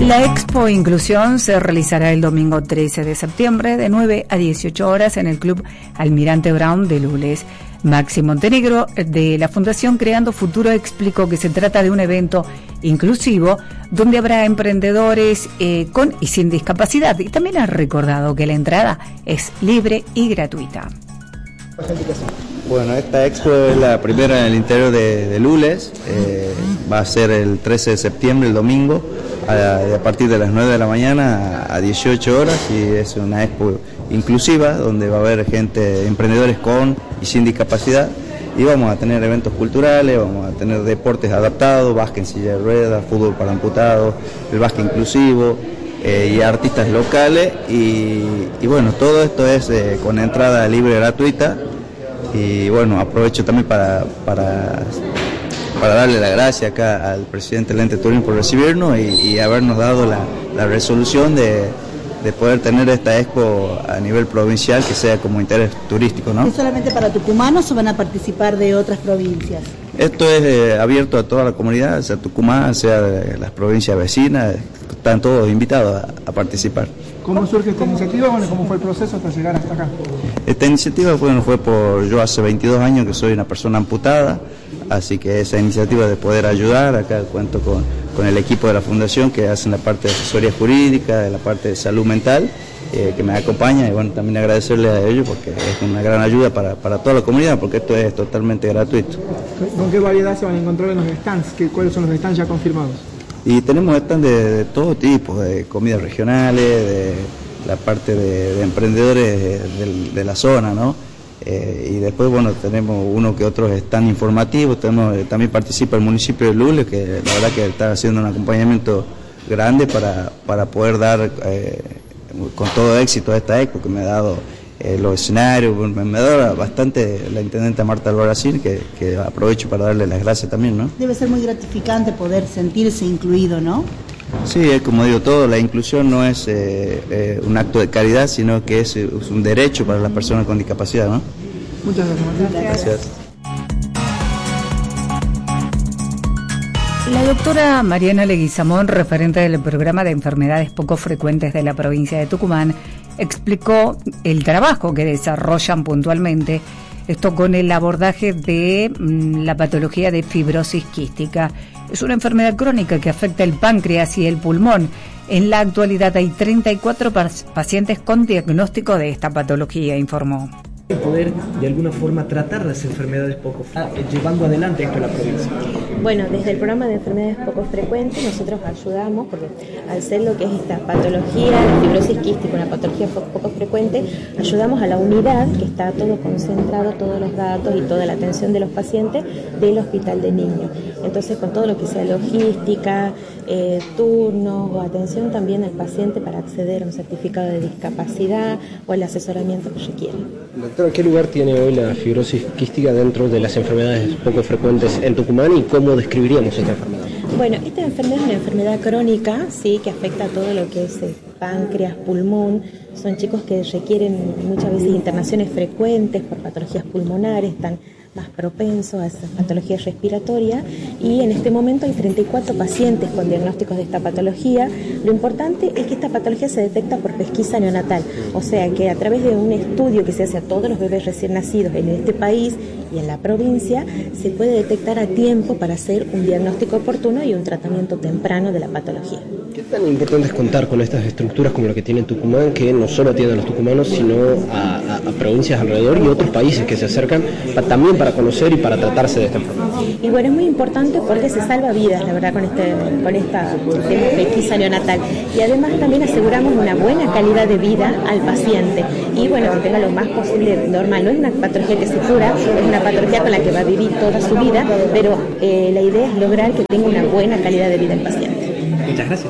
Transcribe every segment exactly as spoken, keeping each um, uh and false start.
La Expo Inclusión se realizará el domingo trece de septiembre de nueve a dieciocho horas en el Club Almirante Brown de Lules. Maxi Montenegro, de la Fundación Creando Futuro, explicó que se trata de un evento inclusivo donde habrá emprendedores eh, con y sin discapacidad, y también ha recordado que la entrada es libre y gratuita. Bueno, esta expo es la primera en el interior de, de Lules, eh, va a ser el trece de septiembre, el domingo, a, a partir de las nueve de la mañana a dieciocho horas, y es una expo inclusiva donde va a haber gente, emprendedores con y sin discapacidad, y vamos a tener eventos culturales, vamos a tener deportes adaptados, básquet en silla de ruedas, fútbol para amputados, el básquet inclusivo, eh, y artistas locales, y, y bueno, todo esto es eh, con entrada libre y gratuita. Y bueno, aprovecho también para, para, para darle la gracia acá al presidente del ente turismo por recibirnos y, y habernos dado la, la resolución de, de poder tener esta expo a nivel provincial que sea como interés turístico, ¿no? ¿Es solamente para tucumanos o van a participar de otras provincias? Esto es eh, abierto a toda la comunidad, sea Tucumán, sea de las provincias vecinas, están todos invitados a, a participar. ¿Cómo surge esta iniciativa? Bueno, ¿cómo fue el proceso hasta llegar hasta acá? Esta iniciativa bueno, fue por, yo hace veintidós años que soy una persona amputada, así que esa iniciativa de poder ayudar, acá cuento con, con el equipo de la Fundación que hacen la parte de asesoría jurídica, de la parte de salud mental, eh, que me acompaña, y bueno, también agradecerles a ellos porque es una gran ayuda para, para toda la comunidad, porque esto es totalmente gratuito. ¿Con qué variedad se van a encontrar en los stands? ¿Qué, ¿Cuáles son los stands ya confirmados? Y tenemos stands de, de todo tipo, de comidas regionales, de la parte de, de emprendedores de, de, de la zona, ¿no? Eh, y después, bueno, tenemos uno que otros están informativos, tenemos, eh, también participa el municipio de Lules, que la verdad que está haciendo un acompañamiento grande para, para poder dar eh, con todo éxito a esta expo, que me ha dado eh, los escenarios, me, me da bastante la intendente Marta Albarracín, que, que aprovecho para darle las gracias también, ¿no? Debe ser muy gratificante poder sentirse incluido, ¿no? Sí, es como digo todo, la inclusión no es eh, eh, un acto de caridad, sino que es, es un derecho para las personas con discapacidad, ¿no? Muchas gracias, Martín. Gracias. La doctora Mariana Leguizamón, referente del programa de enfermedades poco frecuentes de la provincia de Tucumán, explicó el trabajo que desarrollan puntualmente, esto con el abordaje de mmm, la patología de fibrosis quística. Es una enfermedad crónica que afecta el páncreas y el pulmón. En la actualidad hay treinta y cuatro pacientes con diagnóstico de esta patología, informó. Poder de alguna forma tratar las enfermedades poco frecuentes, llevando adelante esto en la provincia. Bueno, desde el programa de enfermedades poco frecuentes nosotros ayudamos, porque al ser lo que es esta patología, la fibrosis quística, una patología poco frecuente, ayudamos a la unidad que está todo concentrado, todos los datos y toda la atención de los pacientes del hospital de niños. Entonces, con todo lo que sea logística, eh, turnos o atención también al paciente para acceder a un certificado de discapacidad o el asesoramiento que requiera. Doctora, ¿qué lugar tiene hoy la fibrosis quística dentro de las enfermedades poco frecuentes en Tucumán y cómo describiríamos esta enfermedad? Bueno, esta enfermedad es una enfermedad crónica, sí, que afecta a todo lo que es el páncreas, pulmón. Son chicos que requieren muchas veces internaciones frecuentes por patologías pulmonares, están más propensos a esas patologías respiratorias, y en este momento hay treinta y cuatro pacientes con diagnósticos de esta patología. Lo importante es que esta patología se detecta por pesquisa neonatal, o sea que a través de un estudio que se hace a todos los bebés recién nacidos en este país y en la provincia, se puede detectar a tiempo para hacer un diagnóstico oportuno y un tratamiento temprano de la patología. ¿Qué tan importante es contar con estas estructuras como la que tiene Tucumán, que no solo atienden a los tucumanos, sino a, a, a provincias alrededor y otros países que se acercan pa, también para conocer y para tratarse de esta enfermedad? Y bueno, es muy importante porque se salva vidas, la verdad, con este con esta pesquisa neonatal. Y además también aseguramos una buena calidad de vida al paciente. Y bueno, que tenga lo más posible normal. No es una patología que se cura, es una patología con la que va a vivir toda su vida, pero eh, la idea es lograr que tenga una buena calidad de vida el paciente. Muchas gracias.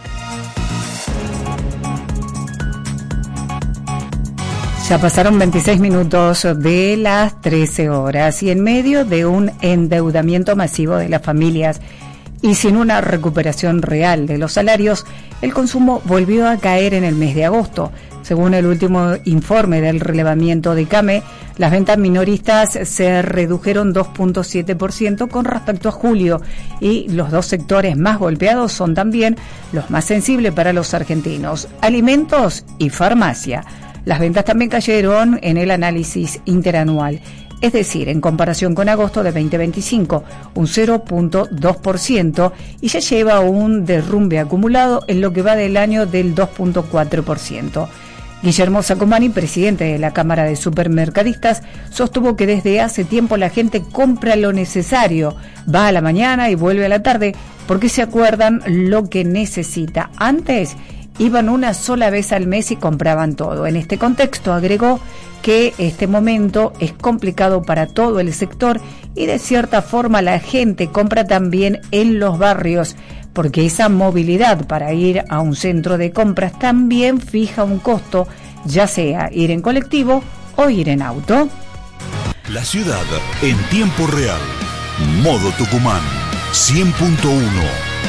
Ya pasaron veintiséis minutos de las trece horas y en medio de un endeudamiento masivo de las familias y sin una recuperación real de los salarios, el consumo volvió a caer en el mes de agosto. Según el último informe del relevamiento de CAME, las ventas minoristas se redujeron dos punto siete por ciento con respecto a julio y los dos sectores más golpeados son también los más sensibles para los argentinos, alimentos y farmacia. Las ventas también cayeron en el análisis interanual, es decir, en comparación con agosto de veinte veinticinco, un cero punto dos por ciento, y ya lleva un derrumbe acumulado en lo que va del año del dos punto cuatro por ciento. Guillermo Sacomani, presidente de la Cámara de Supermercadistas, sostuvo que desde hace tiempo la gente compra lo necesario, va a la mañana y vuelve a la tarde, porque se acuerdan lo que necesita. Antes iban una sola vez al mes y compraban todo. En este contexto, agregó que este momento es complicado para todo el sector y de cierta forma la gente compra también en los barrios, porque esa movilidad para ir a un centro de compras también fija un costo, ya sea ir en colectivo o ir en auto. La ciudad en tiempo real. Modo Tucumán cien punto uno.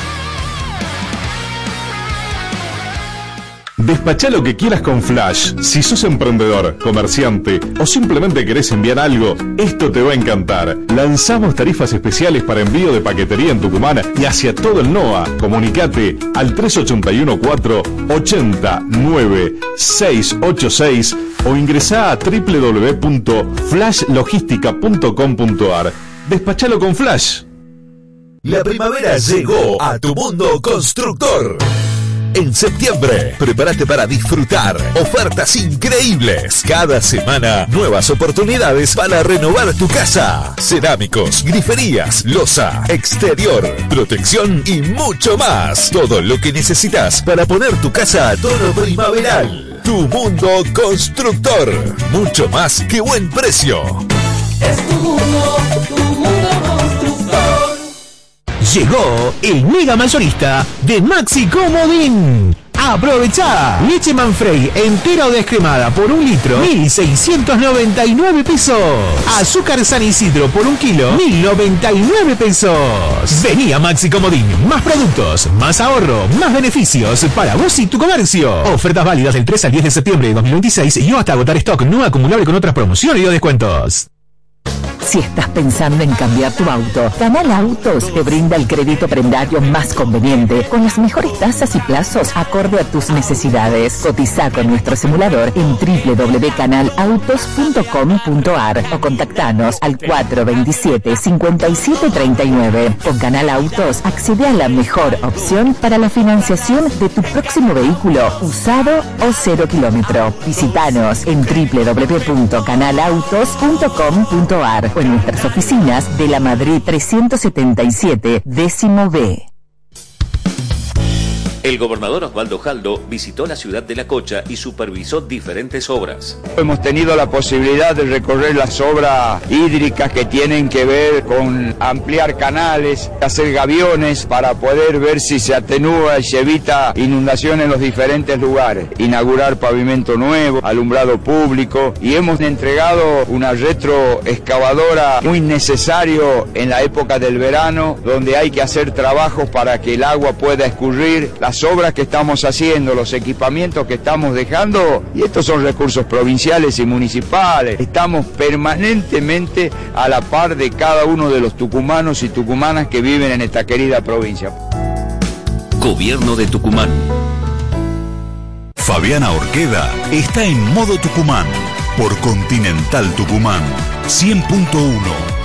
Despachá lo que quieras con Flash. Si sos emprendedor, comerciante o simplemente querés enviar algo, esto te va a encantar. Lanzamos tarifas especiales para envío de paquetería en Tucumán y hacia todo el NOA. Comunicate al tres ocho uno cuatro ocho nueve seis ocho seis o ingresá a doble u doble u doble u punto flash logística punto com punto a r. Despachalo con Flash. La primavera llegó a tu mundo constructor. En septiembre, prepárate para disfrutar ofertas increíbles. Cada semana, nuevas oportunidades para renovar tu casa. Cerámicos, griferías, loza, exterior, protección y mucho más. Todo lo que necesitas para poner tu casa a tono primaveral. Tu mundo constructor. Mucho más que buen precio. Es tu mundo, tu mundo constructor. Llegó el mega mayorista de Maxi Comodín. ¡Aprovechá! Leche Manfrey entera o descremada por un litro, mil seiscientos noventa y nueve pesos. Azúcar San Isidro por un kilo, mil noventa y nueve pesos. Vení a Maxi Comodín. Más productos, más ahorro, más beneficios para vos y tu comercio. Ofertas válidas del tres al diez de septiembre de dos mil veintiséis y hasta agotar stock no acumulable con otras promociones y o descuentos. Si estás pensando en cambiar tu auto, Canal Autos te brinda el crédito prendario más conveniente, con las mejores tasas y plazos acorde a tus necesidades. Cotiza con nuestro simulador en doble u doble u doble u punto canal autos punto com punto a r o contactanos al cuatro dos siete, cinco siete tres nueve. Con Canal Autos accede a la mejor opción para la financiación de tu próximo vehículo, usado o cero kilómetro. Visítanos en doble u doble u doble u punto canal autos punto com punto a r o en nuestras oficinas de la Madrid trescientos setenta y siete, décimo B. El gobernador Osvaldo Jaldo visitó la ciudad de La Cocha y supervisó diferentes obras. Hemos tenido la posibilidad de recorrer las obras hídricas que tienen que ver con ampliar canales, hacer gaviones para poder ver si se atenúa y se evita inundación en los diferentes lugares. Inaugurar pavimento nuevo, alumbrado público, y hemos entregado una retroexcavadora muy necesario en la época del verano, donde hay que hacer trabajos para que el agua pueda escurrir. Las obras que estamos haciendo, los equipamientos que estamos dejando, y estos son recursos provinciales y municipales. Estamos permanentemente a la par de cada uno de los tucumanos y tucumanas que viven en esta querida provincia. Gobierno de Tucumán. Fabiana Orqueda está en Modo Tucumán por Continental Tucumán cien punto uno.